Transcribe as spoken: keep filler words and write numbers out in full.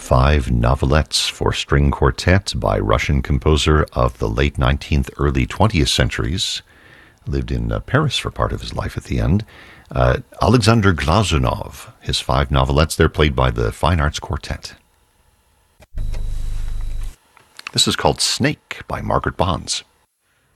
Five novelettes for string quartet by Russian composer of the late nineteenth, early twentieth centuries. Lived in uh, Paris for part of his life at the end. Uh, Alexander Glazunov, his five novelettes, they're played by the Fine Arts Quartet. This is called Snake by Margaret Bonds.